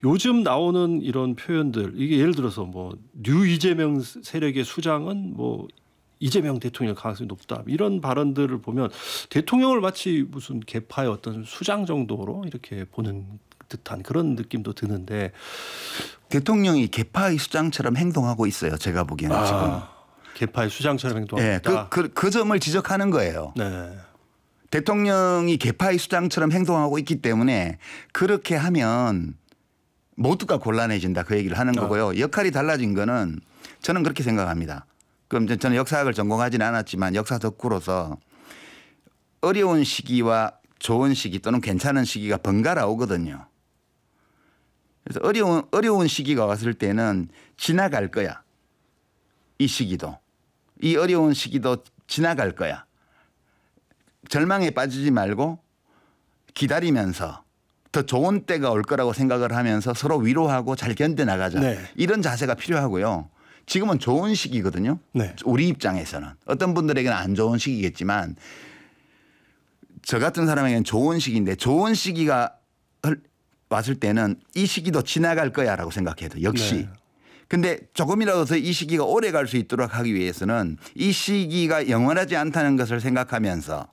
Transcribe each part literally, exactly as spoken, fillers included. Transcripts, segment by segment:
요즘 나오는 이런 표현들 이게 예를 들어서 뭐 뉴 이재명 세력의 수장은 뭐 이재명 대통령 가능성이 높다 이런 발언들을 보면 대통령을 마치 무슨 계파의 어떤 수장 정도로 이렇게 보는 듯한 그런 느낌도 드는데 대통령이 계파의 수장처럼 행동하고 있어요. 제가 보기에는 아, 지금. 계파의 수장처럼 행동하고 네, 있다. 그, 그, 그 점을 지적하는 거예요. 네. 대통령이 계파의 수장처럼 행동하고 있기 때문에 그렇게 하면 모두가 곤란해진다 그 얘기를 하는 거고요. 아. 역할이 달라진 거는 저는 그렇게 생각합니다. 그럼 저는 역사학을 전공하지는 않았지만 역사 덕후로서 어려운 시기와 좋은 시기 또는 괜찮은 시기가 번갈아 오거든요. 그래서 어려운, 어려운 시기가 왔을 때는 지나갈 거야. 이 시기도. 이 어려운 시기도 지나갈 거야. 절망에 빠지지 말고 기다리면서 더 좋은 때가 올 거라고 생각을 하면서 서로 위로하고 잘 견뎌나가자. 네. 이런 자세가 필요하고요. 지금은 좋은 시기거든요. 네. 우리 입장에서는. 어떤 분들에게는 안 좋은 시기겠지만 저 같은 사람에게는 좋은 시기인데 좋은 시기가 왔을 때는 이 시기도 지나갈 거야라고 생각해도 역시. 네. 근데 조금이라도 더 이 시기가 오래 갈 수 있도록 하기 위해서는 이 시기가 영원하지 않다는 것을 생각하면서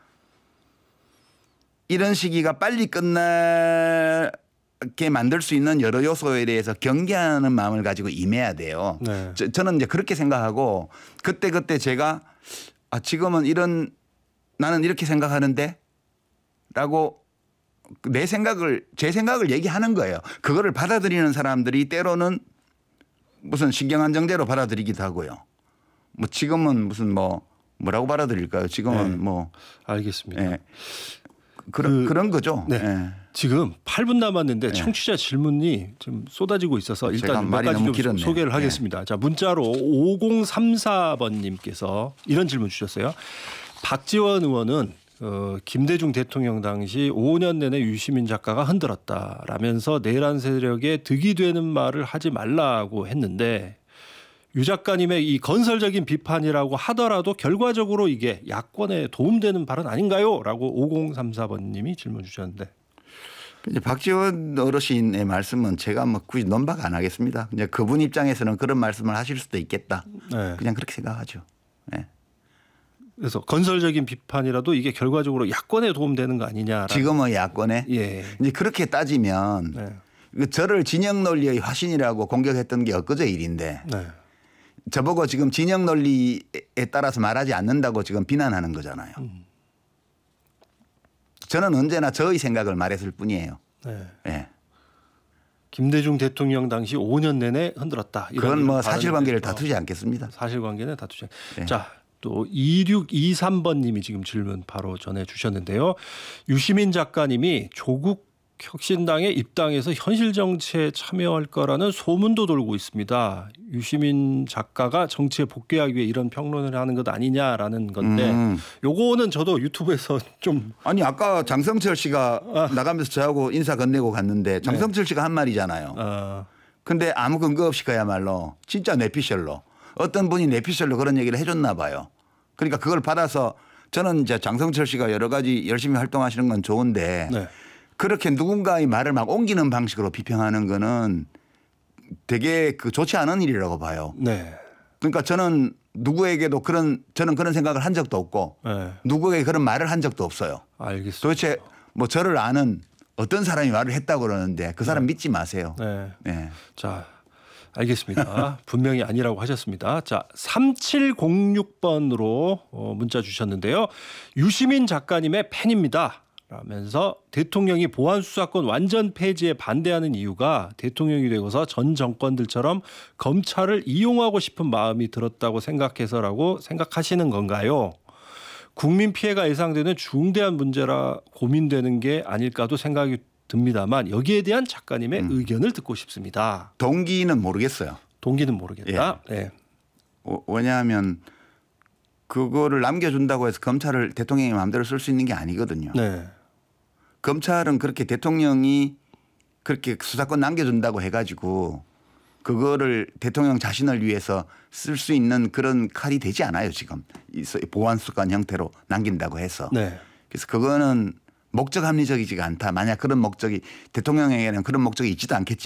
이런 시기가 빨리 끝나게 만들 수 있는 여러 요소에 대해서 경계하는 마음을 가지고 임해야 돼요. 네. 저, 저는 이제 그렇게 생각하고 그때그때 제가 아, 지금은 이런 나는 이렇게 생각하는데 라고 내 생각을 제 생각을 얘기하는 거예요. 그거를 받아들이는 사람들이 때로는 무슨 신경안정대로 받아들이기도 하고요. 뭐 지금은 무슨 뭐 뭐라고 받아들일까요? 지금은 네. 뭐 알겠습니다. 예. 그런 그, 그런 거죠. 네. 예. 지금 팔 분 남았는데 네. 청취자 질문이 좀 쏟아지고 있어서 일단 몇 가지 좀 길었네요. 소개를 하겠습니다. 네. 자, 문자로 오공삼사 번님께서 이런 질문 주셨어요. 박지원 의원은 어, 김대중 대통령 당시 오 년 내내 유시민 작가가 흔들었다라면서 내란 세력에 득이 되는 말을 하지 말라고 했는데 유 작가님의 이 건설적인 비판이라고 하더라도 결과적으로 이게 야권에 도움되는 발언 아닌가요? 라고 오공삼사 번님이 질문 주셨는데. 이제 박지원 어르신의 말씀은 제가 뭐 굳이 논박 안 하겠습니다. 그냥 그분 입장에서는 그런 말씀을 하실 수도 있겠다. 네. 그냥 그렇게 생각하죠. 네. 그래서 건설적인 비판이라도 이게 결과적으로 야권에 도움되는 거 아니냐. 지금은 야권에. 예. 이제 그렇게 따지면 네. 저를 진영 논리의 화신이라고 공격했던 게 엊그제 일인데 네. 저보고 지금 진영 논리에 따라서 말하지 않는다고 지금 비난하는 거잖아요. 음. 저는 언제나 저의 생각을 말했을 뿐이에요. 네. 네. 김대중 대통령 당시 오 년 내내 흔들었다. 그건 뭐 사실관계를 다투지 않겠습니다. 사실관계는 다투지 않겠습니다. 네. 자. 또 이육이삼 번님이 지금 질문 바로 전해주셨는데요. 유시민 작가님이 조국 혁신당에 입당해서 현실 정치에 참여할 거라는 소문도 돌고 있습니다. 유시민 작가가 정치에 복귀하기 위해 이런 평론을 하는 것 아니냐라는 건데 음. 요거는 저도 유튜브에서 좀 아니 아까 장성철 씨가 아. 나가면서 저하고 인사 건네고 갔는데 장성철 네. 씨가 한 말이잖아요. 아. 근데 아무 근거 없이 그야말로 진짜 내피셜로 어떤 분이 내피셜로 그런 얘기를 해줬나 봐요. 그러니까 그걸 받아서 저는 이제 장성철 씨가 여러 가지 열심히 활동하시는 건 좋은데 네. 그렇게 누군가의 말을 막 옮기는 방식으로 비평하는 거는 되게 그 좋지 않은 일이라고 봐요. 네. 그러니까 저는 누구에게도 그런 저는 그런 생각을 한 적도 없고 네. 누구에게 그런 말을 한 적도 없어요. 알겠습니다. 도대체 뭐 저를 아는 어떤 사람이 말을 했다고 그러는데 그 사람 네. 믿지 마세요. 네. 네. 자. 알겠습니다. 분명히 아니라고 하셨습니다. 자, 삼칠공육 번으로 문자 주셨는데요. 유시민 작가님의 팬입니다. 라면서 대통령이 보안수사권 완전 폐지에 반대하는 이유가 대통령이 되고서 전 정권들처럼 검찰을 이용하고 싶은 마음이 들었다고 생각해서라고 생각하시는 건가요? 국민 피해가 예상되는 중대한 문제라 고민되는 게 아닐까도 생각이 듭니다만 여기에 대한 작가님의 음. 의견을 듣고 싶습니다. 동기는 모르겠어요. 동기는 모르겠다. 예. 네. 어, 왜냐하면 그거를 남겨준다고 해서 검찰을 대통령이 마음대로 쓸 수 있는 게 아니거든요. 네. 검찰은 그렇게 대통령이 그렇게 수사권 남겨준다고 해가지고 그거를 대통령 자신을 위해서 쓸 수 있는 그런 칼이 되지 않아요. 지금 보안수사권 형태로 남긴다고 해서. 네. 그래서 그거는 목적 합리적이지가 않다. 만약 그런 목적이 대통령에게는 그런 목적이 있지도 않겠지만